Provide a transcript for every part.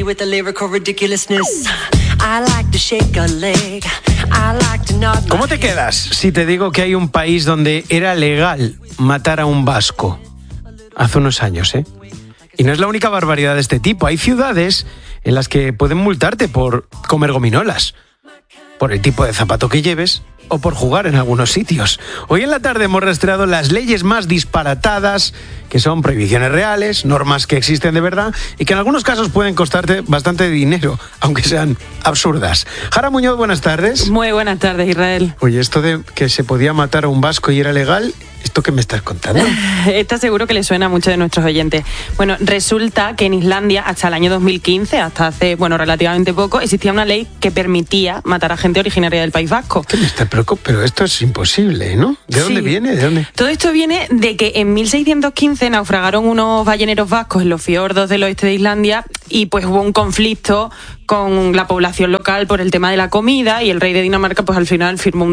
me with the lyrical ridiculousness. I like to shake a leg. I like to nod. ¿Cómo te quedas si te digo que hay un país donde era legal matar a un vasco? Hace unos años, ¿eh? Y no es la única barbaridad de este tipo. Hay ciudades en las que pueden multarte por comer gominolas, por el tipo de zapato que lleves o por jugar en algunos sitios. Hoy en la tarde hemos rastreado las leyes más disparatadas, que son prohibiciones reales, normas que existen de verdad y que en algunos casos pueden costarte bastante dinero, aunque sean absurdas. Jara Muñoz, buenas tardes. Muy buenas tardes, Israel. Oye, esto de que se podía matar a un vasco y era legal, ¿esto qué me estás contando? Esta seguro que le suena a muchos de nuestros oyentes. Bueno, resulta que en Islandia, hasta el año 2015, hasta hace, relativamente poco, existía una ley que permitía matar a gente originaria del País Vasco. ¿Qué me está preocupando? Pero esto es imposible, ¿no? ¿De dónde viene? ¿De dónde? Todo esto viene de que en 1615 naufragaron unos balleneros vascos en los fiordos del oeste de Islandia y pues hubo un conflicto con la población local por el tema de la comida y el rey de Dinamarca pues al final firmó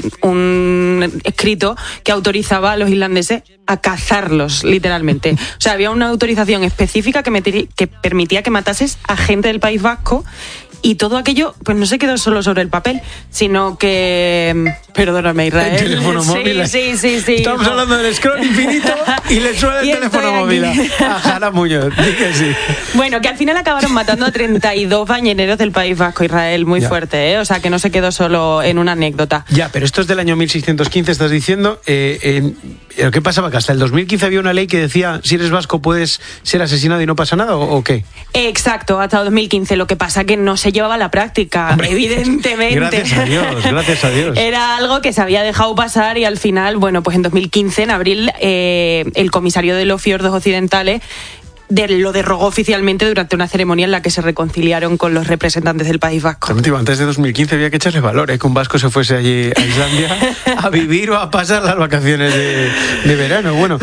un escrito que autorizaba a los islandeses a cazarlos, literalmente. O sea, había una autorización específica que permitía que matases a gente del País Vasco. Y todo aquello, pues no se quedó solo sobre el papel, sino que... Perdóname, Israel. El teléfono móvil. Sí. Estamos hablando del scroll infinito y le suena el teléfono móvil a Jara Muñoz. Dí que sí. Bueno, que al final acabaron matando a 32 balleneros del País Vasco, Israel. Muy fuerte, ¿eh? O sea, que no se quedó solo en una anécdota. Ya, pero esto es del año 1615, estás diciendo. ¿Qué pasaba? ¿Que hasta el 2015 había una ley que decía si eres vasco puedes ser asesinado y no pasa nada? ¿O qué? Exacto, hasta el 2015. Lo que pasa que no se llevaba a la práctica, hombre, evidentemente. Gracias a Dios. Era algo que se había dejado pasar y al final, pues en 2015, en abril, el comisario de los fiordos occidentales lo derogó oficialmente durante una ceremonia en la que se reconciliaron con los representantes del País Vasco. Antes de 2015 había que echarle valor, que un vasco se fuese allí a Islandia a vivir o a pasar las vacaciones de verano. Bueno,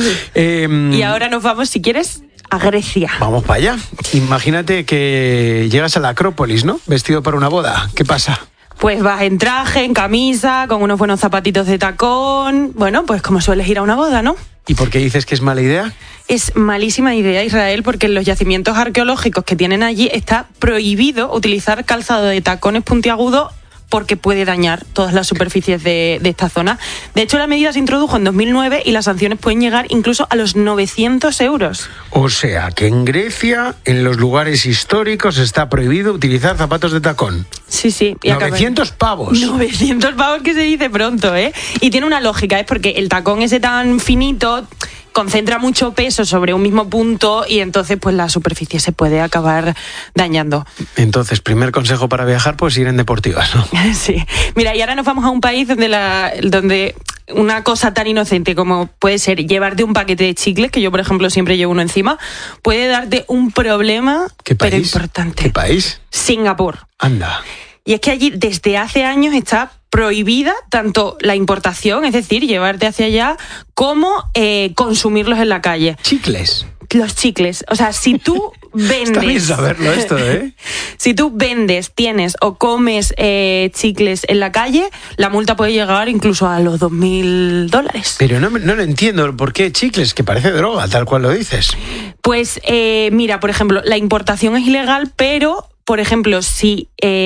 y ahora nos vamos, si quieres, a Grecia. Vamos para allá. Imagínate que llegas a la Acrópolis, ¿no? Vestido para una boda. ¿Qué pasa? Pues vas en traje, en camisa, con unos buenos zapatitos de tacón. Bueno, pues como sueles ir a una boda, ¿no? ¿Y por qué dices que es mala idea? Es malísima idea, Israel, porque en los yacimientos arqueológicos que tienen allí está prohibido utilizar calzado de tacones puntiagudos porque puede dañar todas las superficies de esta zona. De hecho, la medida se introdujo en 2009 y las sanciones pueden llegar incluso a los 900 euros. O sea, que en Grecia, en los lugares históricos, está prohibido utilizar zapatos de tacón. Sí. Y 900 pavos. 900 pavos que se dice pronto, ¿eh? Y tiene una lógica, es porque el tacón ese tan finito concentra mucho peso sobre un mismo punto y entonces pues la superficie se puede acabar dañando. Entonces, primer consejo para viajar, pues ir en deportivas, ¿no? Sí. Mira, y ahora nos vamos a un país donde una cosa tan inocente como puede ser llevarte un paquete de chicles, que yo, por ejemplo, siempre llevo uno encima, puede darte un problema, pero importante. ¿Qué país? Singapur. Anda. Y es que allí desde hace años está prohibida tanto la importación, es decir, llevarte hacia allá, como consumirlos en la calle. ¿Chicles? Los chicles. O sea, si tú vendes... Está bien saberlo esto, ¿eh? Si tú vendes, tienes o comes chicles en la calle, la multa puede llegar incluso a los $2.000. Pero no lo entiendo. ¿Por qué chicles? Que parece droga, tal cual lo dices. Pues mira, por ejemplo, la importación es ilegal, pero... Por ejemplo, si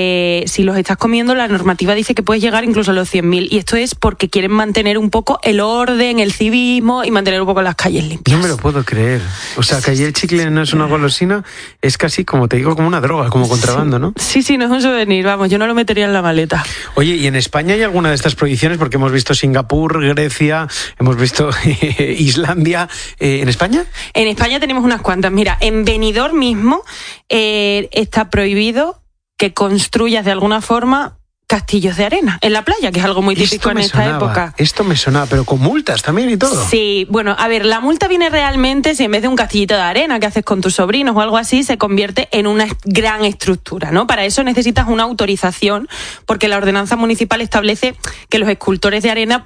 los estás comiendo, la normativa dice que puedes llegar incluso a los 100.000. Y esto es porque quieren mantener un poco el orden, el civismo y mantener un poco las calles limpias. No me lo puedo creer. O sea, que allí el chicle no es una golosina, es casi, como te digo, como una droga, como contrabando, ¿no? Sí, no es un souvenir, vamos, yo no lo metería en la maleta. Oye, ¿y en España hay alguna de estas prohibiciones? Porque hemos visto Singapur, Grecia, hemos visto Islandia. ¿En España? En España tenemos unas cuantas. Mira, en Benidorm mismo está prohibido que construyas de alguna forma castillos de arena en la playa, que es algo muy típico en esta época. Esto me sonaba, pero con multas también y todo. Sí, bueno, a ver, la multa viene realmente si en vez de un castillito de arena que haces con tus sobrinos o algo así, se convierte en una gran estructura, ¿no? Para eso necesitas una autorización, porque la ordenanza municipal establece que los escultores de arena, pues,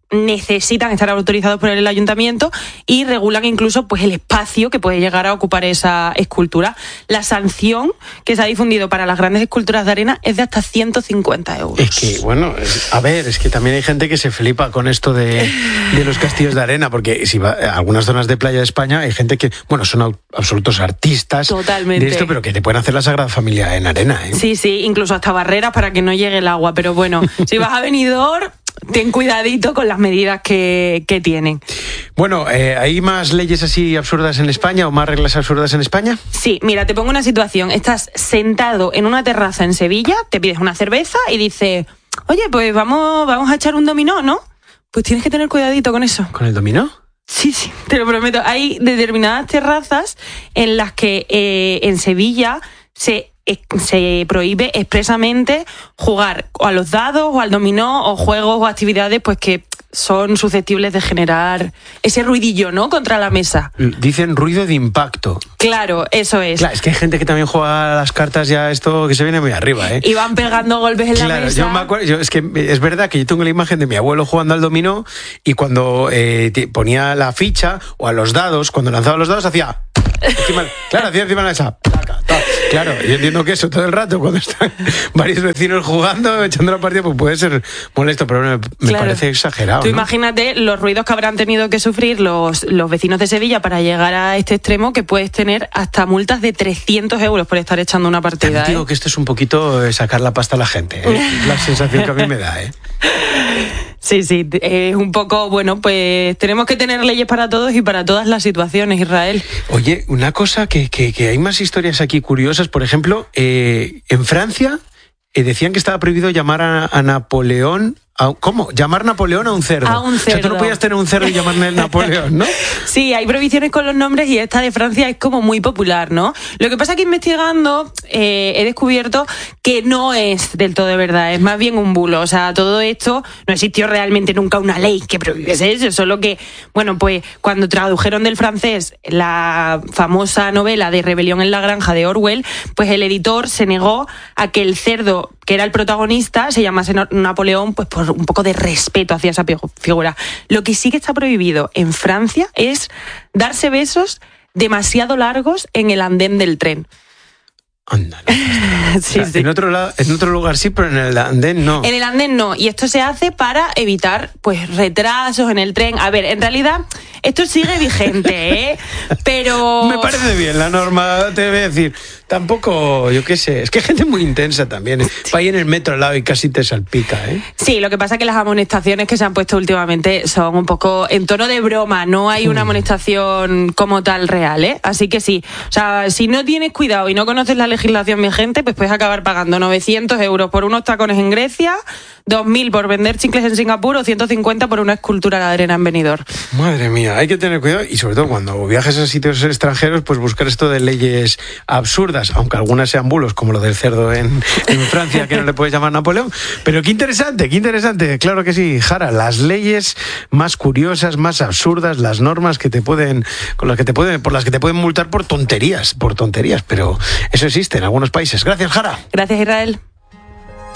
necesitan estar autorizados por el ayuntamiento y regulan incluso pues el espacio que puede llegar a ocupar esa escultura. La sanción que se ha difundido para las grandes esculturas de arena es de hasta 150 euros. Es que, bueno, es que también hay gente que se flipa con esto de los castillos de arena, porque si va a algunas zonas de playa de España hay gente que, bueno, son absolutos artistas. Totalmente. De esto, pero que te pueden hacer la Sagrada Familia en arena, ¿eh? Sí, incluso hasta barreras para que no llegue el agua, pero bueno, si vas a Benidorm, ten cuidadito con las medidas que tienen. Bueno, ¿hay más leyes así absurdas en España o más reglas absurdas en España? Sí, mira, te pongo una situación. Estás sentado en una terraza en Sevilla, te pides una cerveza y dices, oye, pues vamos a echar un dominó, ¿no? Pues tienes que tener cuidadito con eso. ¿Con el dominó? Sí, te lo prometo. Hay determinadas terrazas en las que en Sevilla se prohíbe expresamente jugar o a los dados o al dominó o juegos o actividades pues que son susceptibles de generar ese ruidillo, ¿no?, contra la mesa. Dicen ruido de impacto. Claro, eso es. Claro, es que hay gente que también juega a las cartas ya esto que se viene muy arriba, ¿eh? Y van pegando golpes en la mesa. Yo me acuerdo, es que es verdad que yo tengo la imagen de mi abuelo jugando al dominó y cuando ponía la ficha o a los dados, cuando lanzaba los dados hacía encima de la mesa. Claro, yo entiendo que eso todo el rato, cuando están varios vecinos jugando, echando la partida, pues puede ser molesto, pero me parece exagerado. Tú, ¿no? imagínate los ruidos que habrán tenido que sufrir los vecinos de Sevilla para llegar a este extremo, que puedes tener hasta multas de 300 euros por estar echando una partida. También digo que esto es un poquito sacar la pasta a la gente, ¿eh? Es la sensación que a mí me da, ¿eh? Sí, es un poco, bueno, pues tenemos que tener leyes para todos y para todas las situaciones, Israel. Oye, una cosa que hay más historias aquí curiosas, por ejemplo, en Francia decían que estaba prohibido llamar a Napoleón. ¿Cómo? Llamar Napoleón a un cerdo. A un cerdo. O sea, tú no podías tener un cerdo y llamarle Napoleón, ¿no? Sí, hay prohibiciones con los nombres y esta de Francia es como muy popular, ¿no? Lo que pasa es que investigando he descubierto que no es del todo de verdad, es más bien un bulo. O sea, todo esto no existió realmente nunca una ley que prohibiese eso, solo que, bueno, pues cuando tradujeron del francés la famosa novela de Rebelión en la Granja de Orwell, pues el editor se negó a que el cerdo que era el protagonista se llamase Napoleón, pues por un poco de respeto hacia esa figura. Lo que sí que está prohibido en Francia es darse besos demasiado largos en el andén del tren. Ándale. Sí, o sea, sí. En otro lugar sí, pero en el andén no. En el andén no, y esto se hace para evitar pues retrasos en el tren. A ver, en realidad esto sigue vigente, ¿eh? Pero me parece bien la norma, te voy a decir. Tampoco, yo qué sé, es que hay gente muy intensa también. Va ahí en el metro al lado y casi te salpica, ¿eh? Sí, lo que pasa es que las amonestaciones que se han puesto últimamente son un poco en tono de broma, no hay una amonestación como tal real, ¿eh? Así que sí, o sea, si no tienes cuidado y no conoces la legislación vigente, pues puedes acabar pagando 900 euros por unos tacones en Grecia, 2.000 por vender chicles en Singapur o 150 por una escultura de arena en Benidorm. Madre mía, hay que tener cuidado y sobre todo cuando viajes a sitios extranjeros, pues buscar esto de leyes absurdas, aunque algunas sean bulos, como lo del cerdo en Francia, que no le puedes llamar Napoleón. Pero qué interesante, claro que sí, Jara, las leyes más curiosas, más absurdas, las normas que por las que te pueden multar por tonterías, pero eso existe en algunos países. Gracias, Jara. Gracias, Israel.